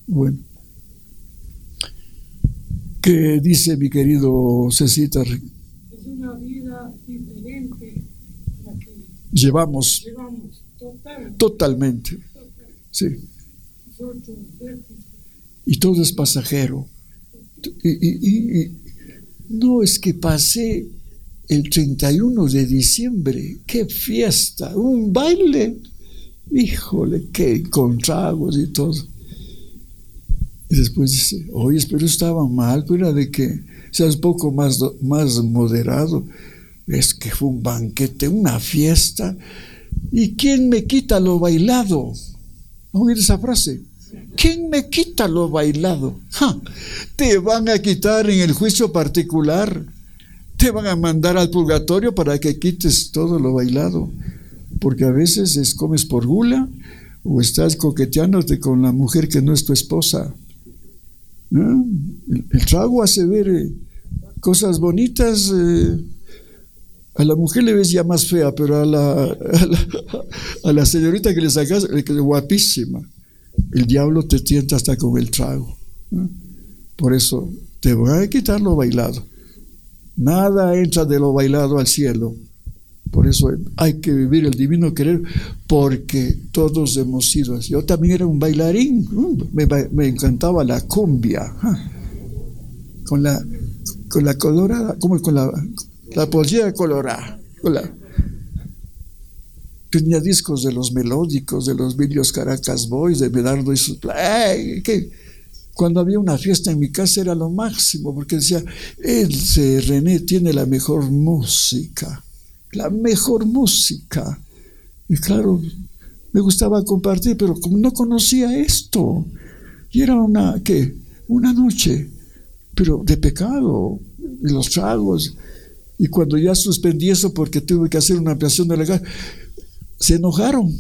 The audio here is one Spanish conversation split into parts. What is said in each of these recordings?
Bueno, ¿qué dice mi querido Cecita? Es una vida diferente la que Llevamos totalmente. sí. Y todo es pasajero. Y no, es que pasé el 31 de diciembre, qué fiesta, un baile, híjole, qué con tragos y todo. Y después dice, oye, pero estaba mal, pero era de que seas un poco más moderado. Es que fue un banquete, una fiesta. ¿Y quién me quita lo bailado? ¿Oír esa frase? ¿Quién me quita lo bailado? ¡Ja! Te van a quitar en el juicio particular. Te van a mandar al purgatorio para que quites todo lo bailado. Porque a veces comes por gula o estás coqueteándote con la mujer que no es tu esposa. ¿No? El trago hace ver cosas bonitas. A la mujer le ves ya más fea, pero a la señorita que le sacas, guapísima. El diablo te tienta hasta con el trago, ¿no? Por eso te voy a quitar lo bailado. Nada entra de lo bailado al cielo. Por eso hay que vivir el divino querer, porque todos hemos sido así. Yo también era un bailarín, me encantaba la cumbia, con la colorada, como con la pollera colorada. Tenía discos de los melódicos, de los Villos Caracas Boys, de Medardo y sus... que cuando había una fiesta en mi casa era lo máximo, porque decía, René tiene la mejor música. Y claro, me gustaba compartir, pero como no conocía esto, y era una noche, pero de pecado, y los tragos. Y cuando ya suspendí eso porque tuve que hacer una ampliación de legal, se enojaron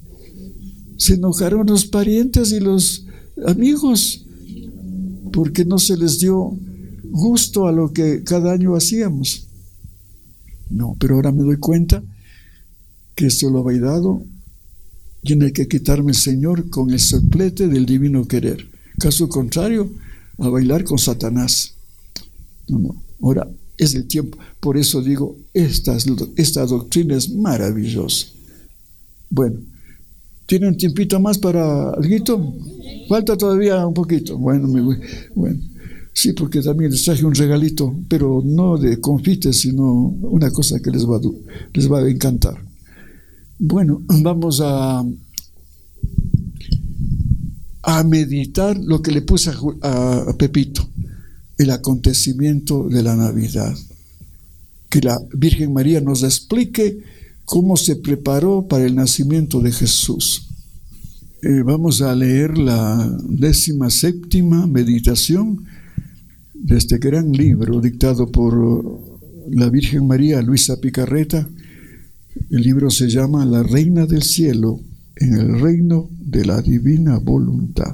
los parientes y los amigos, porque no se les dio gusto a lo que cada año hacíamos. No, pero ahora me doy cuenta que esto lo he dado, tiene que quitarme el Señor con el soplete del divino querer. Caso contrario, a bailar con Satanás. No, ahora es el tiempo. Por eso digo, esta doctrina es maravillosa. Bueno, ¿tienen tiempito más para algo? Falta todavía un poquito. Bueno, sí, porque también les traje un regalito, pero no de confites, sino una cosa que les va a encantar. Bueno, vamos a meditar lo que le puse a Pepito, el acontecimiento de la Navidad. Que la Virgen María nos explique cómo se preparó para el nacimiento de Jesús. Vamos a leer la 17ª meditación de este gran libro dictado por la Virgen María Luisa Picarreta. El libro se llama La Reina del Cielo en el reino de la divina voluntad.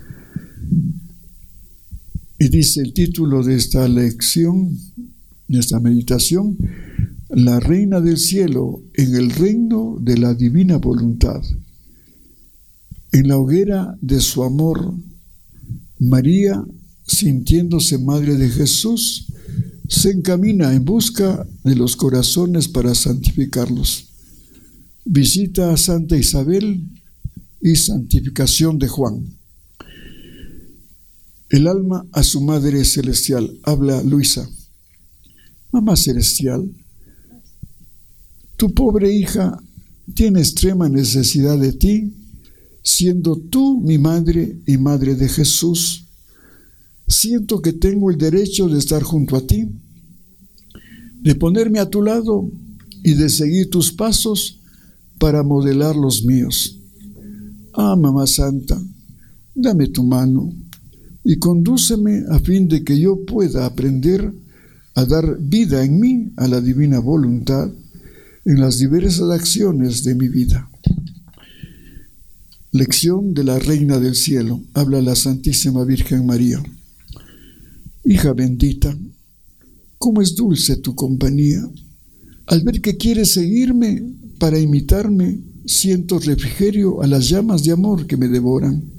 Y dice el título de esta lección, de esta meditación: La Reina del Cielo en el reino de la divina voluntad. En la hoguera de su amor, María, sintiéndose madre de Jesús, se encamina en busca de los corazones para santificarlos. Visita a Santa Isabel y santificación de Juan. El alma a su Madre Celestial. Habla Luisa. Mamá Celestial, tu pobre hija tiene extrema necesidad de ti, siendo tú mi madre y madre de Jesús. Siento que tengo el derecho de estar junto a ti, de ponerme a tu lado y de seguir tus pasos para modelar los míos. Ah, Mamá Santa, dame tu mano y condúceme a fin de que yo pueda aprender a dar vida en mí a la divina voluntad en las diversas acciones de mi vida. Lección de la Reina del Cielo. Habla la Santísima Virgen María. Hija bendita, cómo es dulce tu compañía. Al ver que quieres seguirme para imitarme, siento refrigerio a las llamas de amor que me devoran.